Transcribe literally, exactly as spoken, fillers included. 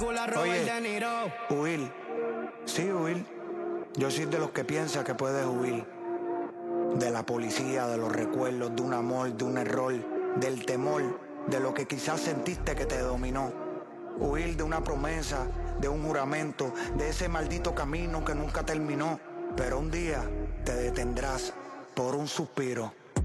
Oye, huir. Sí, huir. Yo soy de los que piensa que puedes huir. De la policía, de los recuerdos, de un amor, de un error, del temor, de lo que quizás sentiste que te dominó. Huir de una promesa, de un juramento, de ese maldito camino que nunca terminó. Pero un día te detendrás por un suspiro.